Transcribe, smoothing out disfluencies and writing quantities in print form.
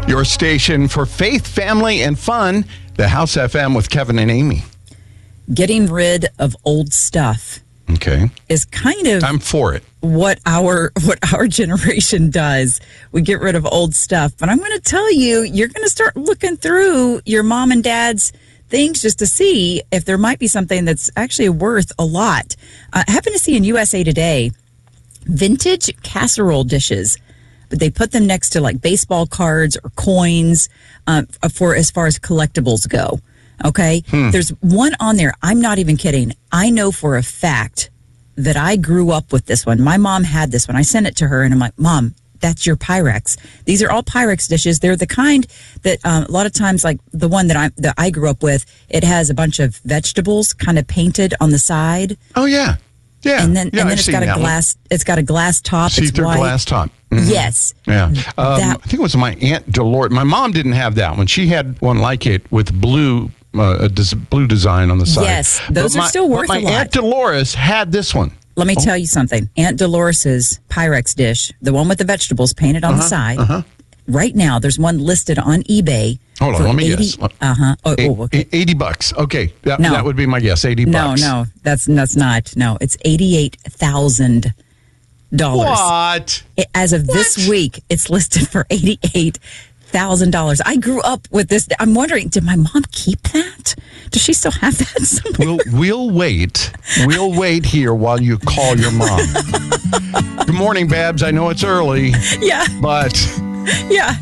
Your station for faith, family, and fun, the House FM with Kevin and Amy. Getting rid of old stuff Okay. is kind of I'm for it. what our generation does. We get rid of old stuff. But I'm going to tell you, you're going to start looking through your mom and dad's things just to see if there might be something that's actually worth a lot. I happened to see in USA Today vintage casserole dishes, but they put them next to like baseball cards or coins for as far as collectibles go. Okay. There's one on there. I'm not even kidding. I know for a fact that I grew up with this one. My mom had this one. I sent it to her and I'm like, Mom, that's your Pyrex. These are all Pyrex dishes. They're the kind that a lot of times, like the one that I grew up with, it has a bunch of vegetables kind of painted on the side. Oh, yeah. Yeah. And then I've it's seen got a that glass. one. It's got a glass top. See-through it's white. glass top. Mhm. Yes. Yeah. I think it was my Aunt Dolores. My mom didn't have that one. She had one like it with blue blue design on the side. Yes, those are still worth a lot. My Aunt Dolores had this one. Let me tell you something. Aunt Dolores's Pyrex dish, the one with the vegetables painted on the side, right now there's one listed on eBay. Hold on, let me guess. Okay. $80. Okay, No. that would be my guess. $80. No, that's not. No, it's $88,000. What? As of this week, it's listed for $88,000. I grew up with this. I'm wondering, did my mom keep that? Does she still have that somewhere? We'll wait. We'll wait here while you call your mom. Good morning, Babs. I know it's early. Yeah. But Yeah.